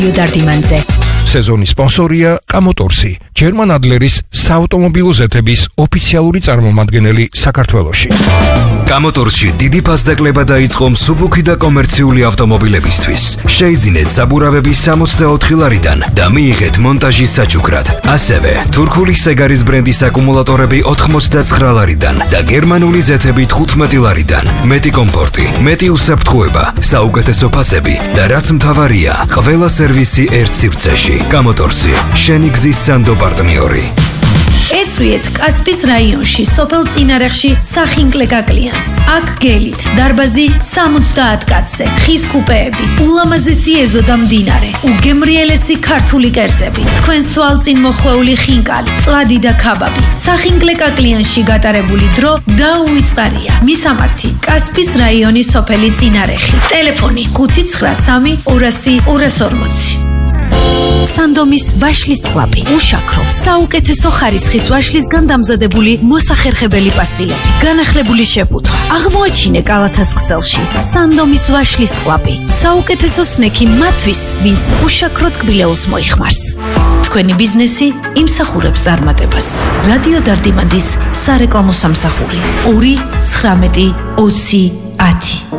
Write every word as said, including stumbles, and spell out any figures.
იოდარდიმანძე. სეზონის სპონსორია კამოტორსი, ჯერმან ადლერის საავტომობილო ზეთების ოფიციალური წარმომადგენელი საქართველოში. კამოტორსში დიდი ფასდაკლება დაიწყო მსუბუქი და კომერციული ავტომობილებისთვის. შეიძინეთ საბურავები სამოცდაოთხი ლარიდან და მიიღეთ მონტაჟის საჩუქრად. ასევე თურქული სეგარის ბრენდის აკუმულატორები ოთხმოცდაცხრა ლარიდან და გერმანული ზეთები თხუთმეტი ლარიდან. მეტი კომფორტი, მეტი უსაფრთხოება, საუკეთესო ფასები და რაც მთავარია, ყველა სერვისი ერთ სივრცეში. კამოტორსი, შენი გზის სანდო პარტნიორი. ეცვიეთ კასპის რაიონში, სოფელ წინარეხში სახინკლე გაკლიანს. აქ გელით, დარბაზი სამოცდაათ კაცზე, ხის კუპეები, ულამაზესი ეზო და მდინარე, უგემრიელესი ქართული კერძები, თქვენ სვალწინ მოხვეული ხინკალი, წვადი და ქაბაბი. სახინკლე გაკლიანში გატარებული დრო დაუვიწყარია. მისამართი კასპის რაიონის სოფელი წინარეხი. ტელეფონი ხუთი ცხრა სამი ორასი ორასი ორმოცი. სანდომის ვაშლის ტყლაპი, უშაქრო, საუკეთესო ხარისხის ვაშლისგან დამზადებული მოსახერხებელი პასტილები, განახლებული შეფუთვა. აღმოაჩინე კალათას ქსელში სანდომის ვაშლის ტყლაპი, საუკეთესო სნექი მათთვის, ვინც უშაქრო ტკბილეულს მოიხმარს. თქვენი ბიზნესი იმსახურებს წარმატებას. რადიო დარდიმანდის სარეკლამო სამსახური ორი ცხრამეტი ოცი ათი.